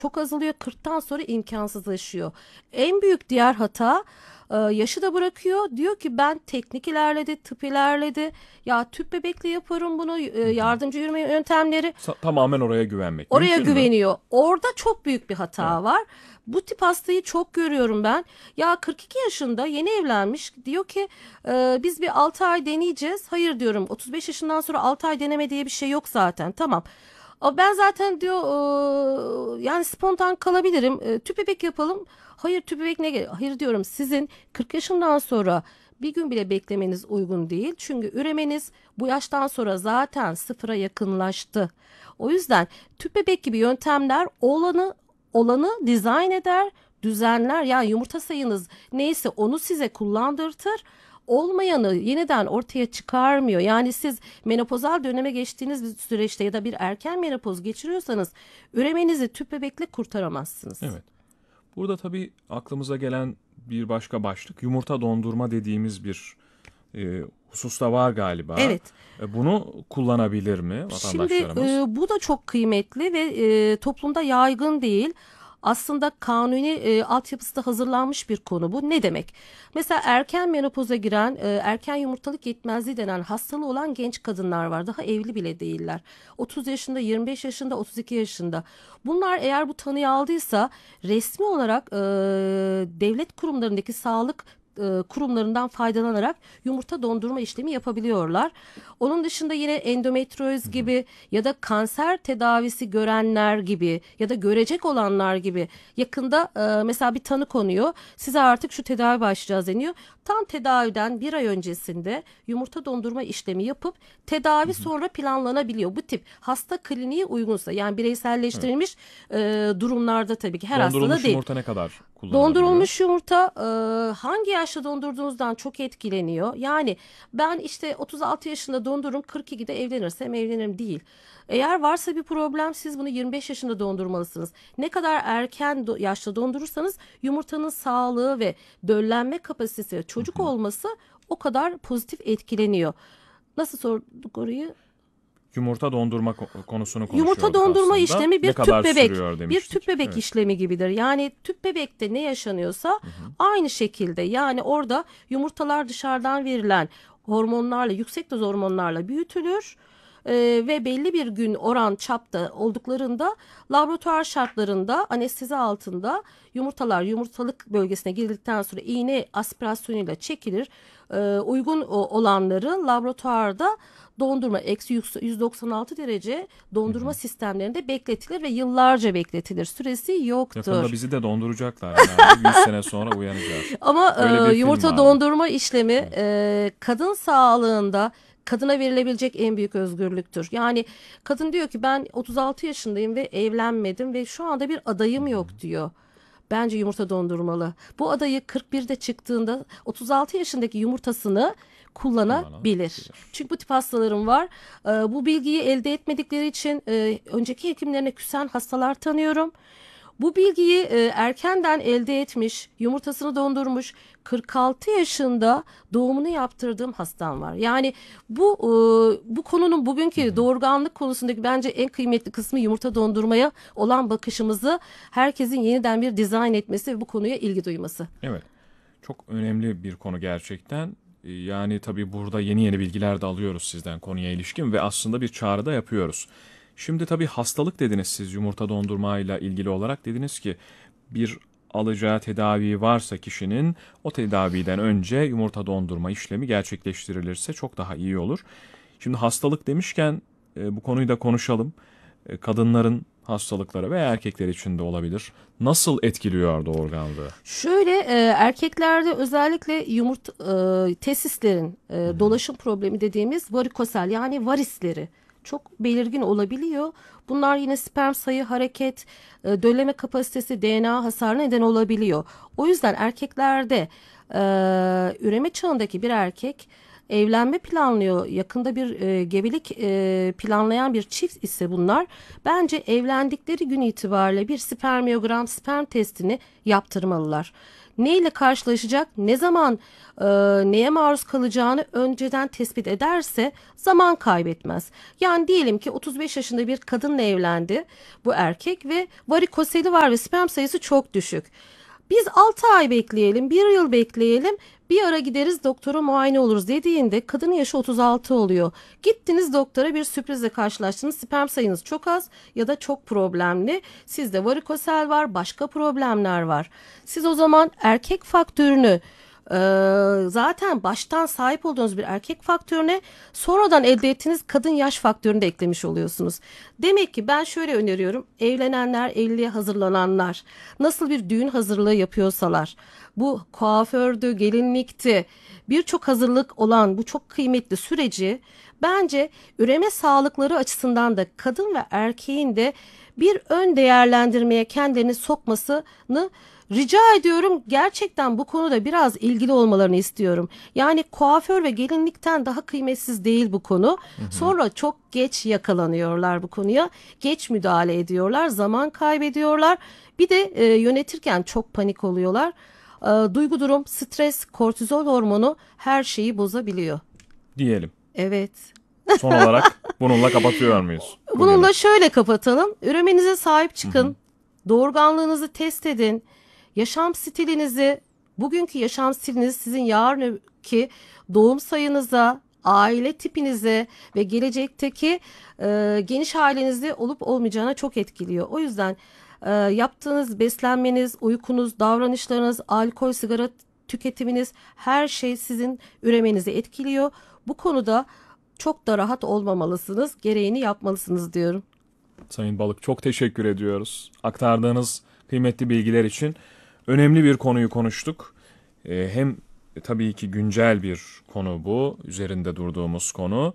çok azalıyor. 40'tan sonra imkansızlaşıyor. En büyük diğer hata, yaşı da bırakıyor. Diyor ki ben teknik ilerledi, tıp ilerledi. Ya tüp bebekle yaparım bunu. Hı hı. Yardımcı yürüme yöntemleri. Tamamen oraya güvenmek Oraya mümkün mü? güveniyor. Orada çok büyük bir Evet. hata var. Bu tip hastayı çok görüyorum ben. Ya 42 yaşında yeni evlenmiş. Diyor ki biz bir 6 ay deneyeceğiz. Hayır diyorum. 35 yaşından sonra 6 ay deneme diye bir şey yok zaten. Tamam. Ben zaten diyor yani spontan kalabilirim. Tüp bebek yapalım. Hayır, tüp bebek ne? Hayır diyorum. Sizin 40 yaşından sonra bir gün bile beklemeniz uygun değil. Çünkü üremeniz bu yaştan sonra zaten sıfıra yakınlaştı. O yüzden tüp bebek gibi yöntemler olanı dizayn eder, düzenler. Yani yumurta sayınız neyse onu size kullandırtır. Olmayanı yeniden ortaya çıkarmıyor. Yani siz menopozal döneme geçtiğiniz bir süreçte ya da bir erken menopoz geçiriyorsanız üremenizi tüp bebekle kurtaramazsınız. Evet. Burada tabii aklımıza gelen bir başka başlık yumurta dondurma dediğimiz bir husus da var galiba. Evet. Bunu kullanabilir mi Şimdi vatandaşlarımız? bu da çok kıymetli ve toplumda yaygın değil. Aslında kanuni altyapısı da hazırlanmış bir konu bu. Ne demek? Mesela erken menopoza giren, erken yumurtalık yetmezliği denen hastalığı olan genç kadınlar var. Daha evli bile değiller. 30 yaşında, 25 yaşında, 32 yaşında. Bunlar eğer bu tanıyı aldıysa resmi olarak devlet kurumlarındaki sağlık kurumlarından faydalanarak yumurta dondurma işlemi yapabiliyorlar. Onun dışında yine Hı endometrioz hı. gibi ya da kanser tedavisi görenler gibi ya da görecek olanlar gibi yakında mesela bir tanı konuyor. Size artık şu tedavi başlayacağız deniyor. Tam tedaviden bir ay öncesinde yumurta dondurma işlemi yapıp Hı tedavi hı. sonra planlanabiliyor. Bu tip hasta kliniğe uygunsa yani Evet. bireyselleştirilmiş durumlarda tabii ki her hastada Dondurulmuş değil. yumurta ne kadar kullanılabiliyor? Dondurulmuş yumurta hangi yaşta dondurduğunuzdan çok etkileniyor. Yani ben işte 36 yaşında dondururum, 42'de evlenirsem evlenirim değil. Eğer varsa bir problem siz bunu 25 yaşında dondurmalısınız. Ne kadar erken yaşta dondurursanız yumurtanın sağlığı ve döllenme kapasitesi ve Hı çocuk hı. olması o kadar pozitif etkileniyor. Nasıl sorduk orayı? Yumurta dondurma konusunu Yumurta konuşuyorduk dondurma aslında. işlemi bir Ne kadar tüp bebek. sürüyor Bir tüp demiştik. bebek Evet. işlemi gibidir. Yani tüp bebekte ne yaşanıyorsa Hı hı. aynı şekilde. Yani orada yumurtalar dışarıdan verilen hormonlarla, yüksek doz hormonlarla büyütülür. Ve belli bir gün oran çapta olduklarında laboratuvar şartlarında anestezi altında yumurtalar yumurtalık bölgesine girdikten sonra iğne aspirasyonuyla çekilir. Uygun olanları laboratuvarda dondurma eksi 196 derece Hı dondurma hı. sistemlerinde bekletilir ve yıllarca bekletilir. Süresi Yakında yoktur. bizi de donduracaklar herhalde. 100 sene sonra uyanacağız. Ama Öyle bir film yumurta vardı. dondurma işlemi Evet. kadın sağlığında kadına verilebilecek en büyük özgürlüktür. Yani kadın diyor ki ben 36 yaşındayım ve evlenmedim ve şu anda bir Hı adayım hı. yok diyor. Bence yumurta dondurmalı. Bu adayı 41'de çıktığında 36 yaşındaki yumurtasını kullanabilir. Kullanılabilir. Çünkü bu tip hastalarım var. Bu bilgiyi elde etmedikleri için önceki hekimlerine küsen hastalar tanıyorum. Bu bilgiyi erkenden elde etmiş, yumurtasını dondurmuş, 46 yaşında doğumunu yaptırdığım hastam var. Yani bu konunun Hı bugünkü hı. doğurganlık konusundaki bence en kıymetli kısmı yumurta dondurmaya olan bakışımızı herkesin yeniden bir dizayn etmesi ve bu konuya ilgi duyması. Evet. Çok önemli bir konu gerçekten. Yani tabii burada yeni yeni bilgiler de alıyoruz sizden konuya ilişkin ve aslında bir çağrı da yapıyoruz. Şimdi tabii hastalık dediniz siz yumurta dondurmayla ilgili olarak dediniz ki bir alacağı tedavi varsa kişinin o tedaviden önce yumurta dondurma işlemi gerçekleştirilirse çok daha iyi olur. Şimdi hastalık demişken bu konuyu da konuşalım. Kadınların hastalıkları ve erkekler için de olabilir. Nasıl etkiliyor doğurganlığı? Şöyle erkeklerde özellikle testislerin Hı hı. dolaşım problemi dediğimiz varikosel yani varisleri çok belirgin olabiliyor. Bunlar yine sperm sayı, hareket, dölleme kapasitesi, DNA hasarına neden olabiliyor. O yüzden erkeklerde üreme çağındaki bir erkek evlenme planlıyor, yakında bir gebelik planlayan bir çift ise bunlar, bence evlendikleri gün itibariyle bir spermiyogram, sperm testini yaptırmalılar. Neyle karşılaşacak, ne zaman neye maruz kalacağını önceden tespit ederse zaman kaybetmez. Yani diyelim ki 35 yaşında bir kadınla evlendi bu erkek ve varikoseli var ve sperm sayısı çok düşük. Biz 6 ay bekleyelim, 1 yıl bekleyelim, bir ara gideriz doktora muayene oluruz dediğinde kadının yaşı 36 oluyor. Gittiniz doktora, bir sürprizle karşılaştınız. Sperm sayınız çok az ya da çok problemli. Sizde varikosel var, başka problemler var. Siz o zaman erkek faktörünü zaten baştan sahip olduğunuz bir erkek faktörüne sonradan elde ettiğiniz kadın yaş faktörünü de eklemiş oluyorsunuz. Demek ki ben şöyle öneriyorum. Evlenenler, evliliğe hazırlananlar nasıl bir düğün hazırlığı yapıyorsalar, bu kuafördü, gelinlikti, birçok hazırlık olan bu çok kıymetli süreci bence üreme sağlıkları açısından da kadın ve erkeğin de bir ön değerlendirmeye kendilerini sokmasını rica ediyorum. Gerçekten bu konuda biraz ilgili olmalarını istiyorum. Yani kuaför ve gelinlikten daha kıymetsiz değil bu konu. Sonra çok geç yakalanıyorlar bu konuya. Geç müdahale ediyorlar, zaman kaybediyorlar. Bir de yönetirken çok panik oluyorlar. Duygu durum, stres, kortizol hormonu her şeyi bozabiliyor. Diyelim. Evet. Son olarak bununla kapatıyor muyuz? Bununla şöyle kapatalım. Üremenize sahip çıkın. Doğurganlığınızı test edin. Yaşam stilinizi, bugünkü yaşam stiliniz sizin yarınki doğum sayınıza, aile tipinize ve gelecekteki geniş ailenizde olup olmayacağına çok etkiliyor. O yüzden yaptığınız beslenmeniz, uykunuz, davranışlarınız, alkol, sigara tüketiminiz, her şey sizin üremenizi etkiliyor. Bu konuda çok da rahat olmamalısınız. Gereğini yapmalısınız diyorum. Sayın Balık, çok teşekkür ediyoruz. Aktardığınız kıymetli bilgiler için önemli bir konuyu konuştuk. Hem tabii ki güncel bir konu bu, üzerinde durduğumuz konu.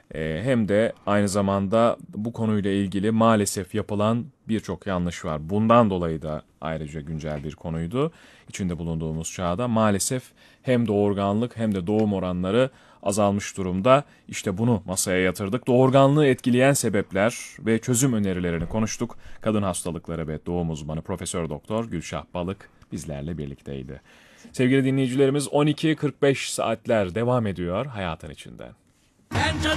Hem de aynı zamanda bu konuyla ilgili maalesef yapılan birçok yanlış var. Bundan dolayı da ayrıca güncel bir konuydu. İçinde bulunduğumuz çağda maalesef hem doğurganlık hem de doğum oranları azalmış durumda. İşte bunu masaya yatırdık. Doğurganlığı etkileyen sebepler ve çözüm önerilerini konuştuk. Kadın hastalıkları ve doğum uzmanı Profesör Doktor Gülşah Balık bizlerle birlikteydi. Sevgili dinleyicilerimiz, 12:45 saatler devam ediyor hayatın içinden.